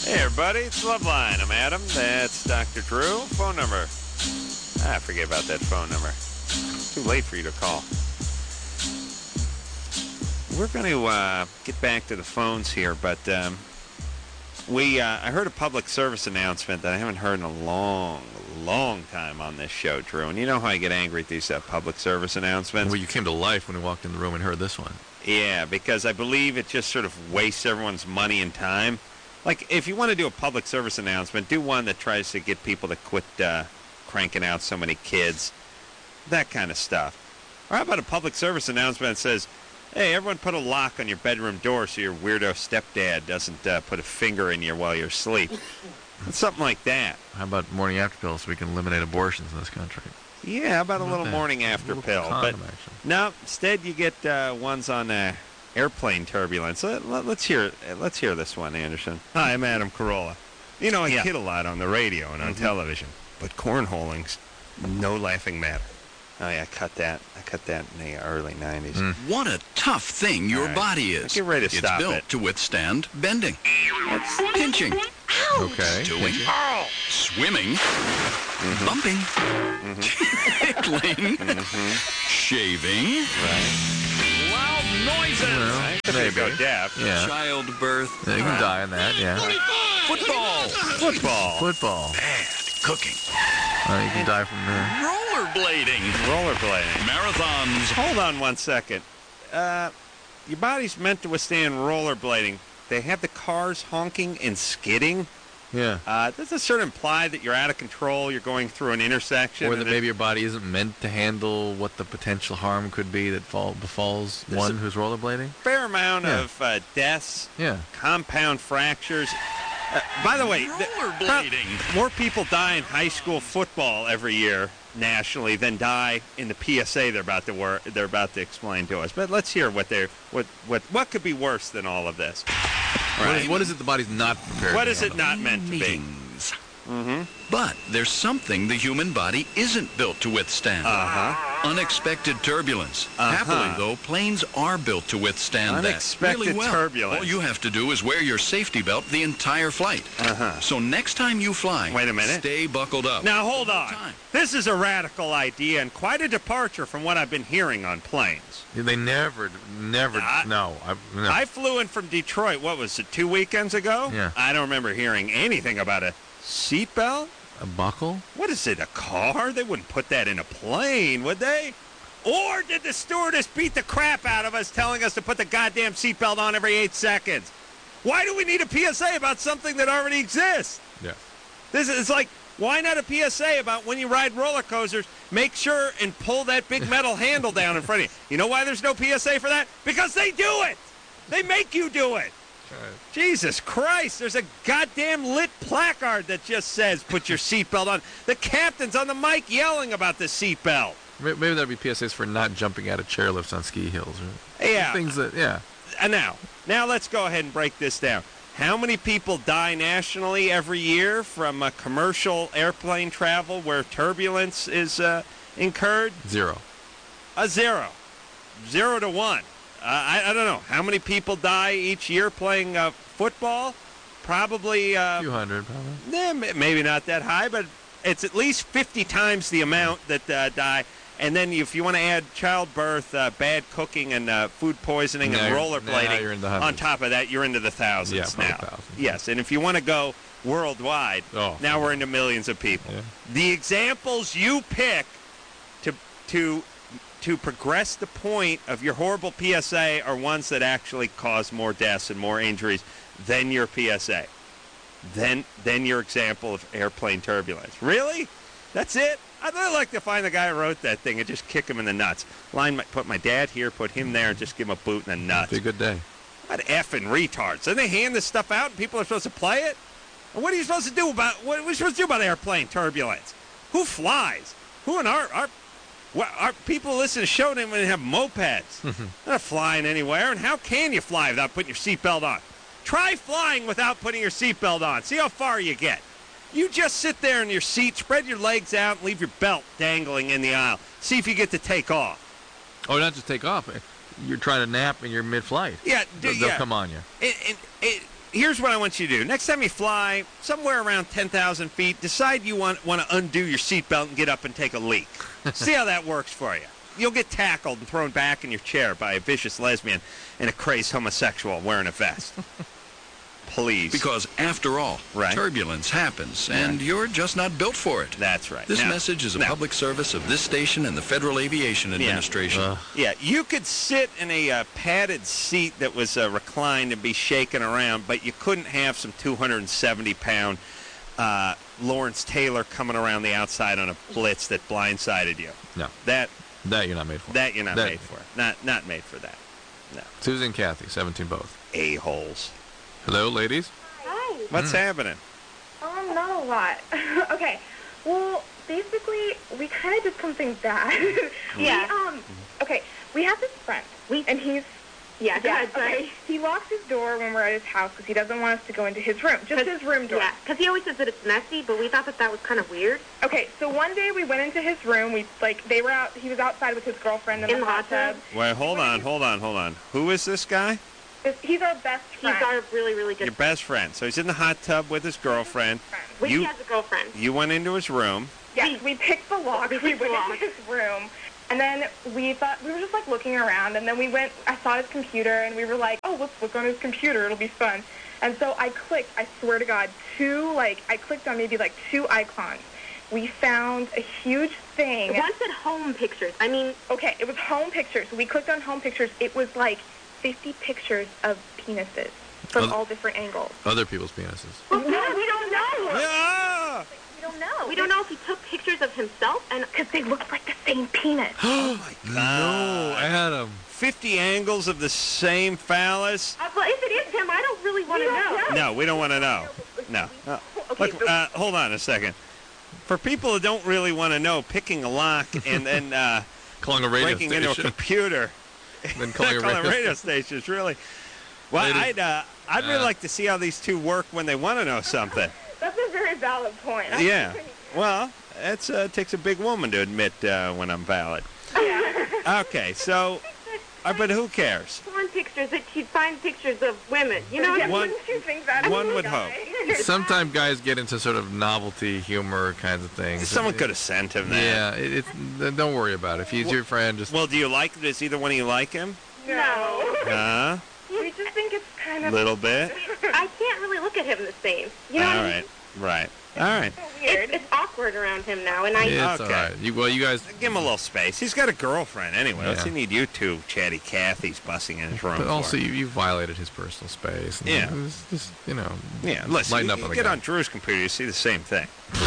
Hey, everybody, it's Loveline. I'm Adam. That's Dr. Drew. Phone number. Forget about that phone number. Too late for you to call. We're going to get back to the phones here, but I heard a public service announcement that I haven't heard in a long time on this show, Drew. And you know how I get angry at these public service announcements? Well, you came to life when we walked in the room and heard this one. Yeah, because I believe it just sort of wastes everyone's money and time. Like, if you want to do a public service announcement, do one that tries to get people to quit cranking out so many kids. That kind of stuff. Or how about a public service announcement that says, hey, everyone put a lock on your bedroom door so your weirdo stepdad doesn't put a finger in you while you're asleep. Something like that. How about morning after pills so we can eliminate abortions in this country? Yeah, how about a little morning after pill? Condom, but actually. no, instead you get ones on airplane turbulence. Let's hear this one, Anderson. Hi, I'm Adam Carolla. You know, I kid a lot on the radio and on television, but cornholing's no laughing matter. Oh, yeah, I cut that in the early 90s. What a tough thing your body is. Get ready to stop It's built it. to withstand bending, pinching, Okay. towing, swimming, bumping, tickling, shaving, loud noises, Well, If you maybe. go deaf. Yeah. childbirth, Yeah, you can die in that, yeah. football, Football. bad cooking, You can die from there. rollerblading, Rollerblading. marathons, Hold on one second. Your body's meant to withstand rollerblading. They have the cars honking and skidding. Yeah. Does this sort of imply that you're out of control, you're going through an intersection? Or and that maybe your body isn't meant to handle what the potential harm could be that befalls one who's rollerblading? fair amount of deaths, Yeah. compound fractures. By the way, rollerblading. more people die in high school football every year nationally than die in the PSA they're about to explain to us. But let's hear what could be worse than all of this. What is it the body's not prepared What to is it handle? not meant to be? Meetings. But there's something the human body isn't built to withstand. Unexpected turbulence. Happily, though, planes are built to withstand Unexpected that really well. turbulence. All you have to do is wear your safety belt the entire flight. So next time you fly, Wait a minute. stay buckled up. Now, hold on. Time. This is a radical idea and quite a departure from what I've been hearing on planes. They never, no. I flew in from Detroit, what was it, 2 weekends ago? Yeah. I don't remember hearing anything about a seatbelt. A buckle? What is it, a car? They wouldn't put that in a plane, would they? Or did the stewardess beat the crap out of us telling us to put the goddamn seatbelt on every 8 seconds? Why do we need a PSA about something that already exists? Yeah. It's like, why not a PSA about when you ride roller coasters, make sure and pull that big metal handle down in front of you. You know why there's no PSA for that? Because they do it. They make you do it. Jesus Christ, there's a goddamn lit placard that just says put your seatbelt on. The captain's on the mic yelling about the seatbelt. Maybe that'd be PSAs for not jumping out of chairlifts on ski hills. Right? Yeah. Things that, yeah. And now let's go ahead and break this down. How many people die nationally every year from commercial airplane travel where turbulence is incurred? Zero. A zero. 0 to 1. I don't know. How many people die each year playing football? Probably... A few hundred, probably. Maybe not that high, but it's at least 50 times the amount that die. And then if you want to add childbirth, bad cooking, and food poisoning and Now rollerblading you're in the on hundreds. top of that, you're into the thousands Yeah, probably now. thousands. Yes, and if you want to go worldwide, now we're into millions of people. Yeah. The examples you pick to progress the point of your horrible PSA are ones that actually cause more deaths and more injuries than your PSA. Then your example of airplane turbulence. Really? That's it? I'd really like to find the guy who wrote that thing and just kick him in the nuts. Put my dad here, put him there, and just give him a boot in the nuts. It'd be a good day. What effing retards. Then they hand this stuff out and people are supposed to play it? And what are you supposed to do about airplane turbulence? Who flies? Who in our people who listen to the show don't even have mopeds. They're not flying anywhere. And how can you fly without putting your seatbelt on? Try flying without putting your seatbelt on. See how far you get. You just sit there in your seat, spread your legs out, and leave your belt dangling in the aisle. See if you get to take off. Oh, not just take off. You're trying to nap and you're mid-flight. Yeah, They'll come on you. here's what I want you to do. Next time you fly somewhere around 10,000 feet, decide you want to undo your seatbelt and get up and take a leak. See how that works for you. You'll get tackled and thrown back in your chair by a vicious lesbian and a crazed homosexual wearing a vest. Please. Because, after all, turbulence happens, and you're just not built for it. That's right. This message is a public service of this station and the Federal Aviation Administration. Yeah, you could sit in a padded seat that was reclined and be shaken around, but you couldn't have some 270-pound Lawrence Taylor coming around the outside on a blitz that blindsided you. No. That you're not made for. That you're not made for. Not made for that. No. Susie and Kathy, 17 both. A-holes. Hello, ladies. Hi. What's happening? Not a lot. Okay. Well, basically, we kind of did something bad. Okay. We have this friend. And he's... Yeah, go ahead, sorry. Okay. He locks his door when we're at his house because he doesn't want us to go into his room. Just his room door. Yeah, because he always says that it's messy, but we thought that was kind of weird. Okay, so one day we went into his room. He was outside with his girlfriend in the hot tub. Wait, hold on. Who is this guy? He's our best friend. He's our really, really good Your best friend. So he's in the hot tub with his girlfriend. Well, he has a girlfriend. You went into his room. Yes, we picked the lock. We went into his room. And then we thought, we were just like looking around, and then I saw his computer, and we were like, oh, let's look on his computer, it'll be fun. And so I clicked, I swear to God, I clicked on maybe like 2 icons. We found a huge thing. One said home pictures. I mean... Okay, it was home pictures. We clicked on home pictures. It was like 50 pictures of penises from all different angles. Other people's penises. Well, no, we don't know. Yeah. We don't know. We don't know if he took pictures of himself, and because they looked like the same penis. Oh my God! No, Adam. 50 angles of the same phallus. Well, if it is him, I don't really want to know. No, we don't want to know. No. Okay, look, hold on a second. For people who don't really want to know, picking a lock and then calling a radio breaking station. into a computer, then calling a radio station is really. Well, I'd really like to see how these two work when they want to know something. That's a very valid point. Yeah. Well, it takes a big woman to admit when I'm valid. Yeah. Okay, so, but who cares? Porn pictures that she'd find pictures of women. You know, wouldn't you think that? One would hope. Sometimes guys get into sort of novelty humor kinds of things. Someone could have sent him that. Yeah, don't worry about it. If he's your friend, just... Well, does either one of you like him? No. We just think it's kind of... Little bit? I can't really look at him the same. You know what I mean? Right. All right. It's awkward around him now, and It's all right. You guys... Give him a little space. He's got a girlfriend anyway. What's he need you two chatty Cathys busting in his room But also, for? you violated his personal space. And Yeah. It's just, Yeah, listen, lighten up you on the get guy. on Drew's computer, you see the same thing.